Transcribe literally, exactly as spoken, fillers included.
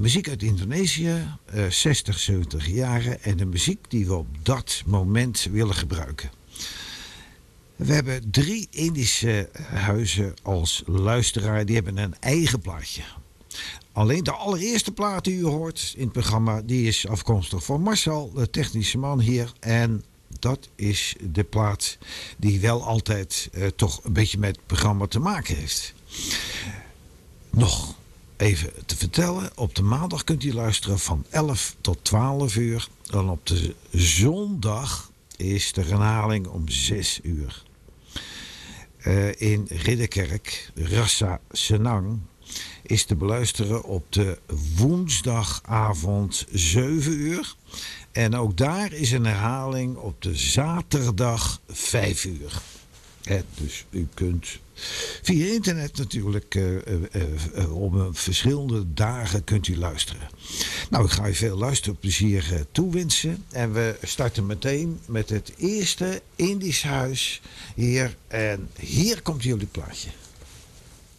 muziek uit Indonesië, uh, zestig, zeventig jaren. En de muziek die we op dat moment willen gebruiken. We hebben drie Indische huizen als luisteraar. Die hebben een eigen plaatje. Alleen de allereerste plaat die u hoort in het programma, die is afkomstig van Marcel, de technische man hier. En dat is de plaat die wel altijd uh, toch een beetje met het programma te maken heeft. Nog even te vertellen, op de maandag kunt u luisteren van elf tot twaalf uur. En op de zondag is de herhaling om zes uur. Uh, in Ridderkerk, Rasa Senang, is te beluisteren op de woensdagavond zeven uur. En ook daar is een herhaling op de zaterdag vijf uur. He, dus u kunt via internet natuurlijk uh, uh, uh, op verschillende dagen kunt u luisteren. Nou, ik ga u veel luisterplezier uh, toewensen. En we starten meteen met het eerste Indisch huis hier. En hier komt jullie plaatje.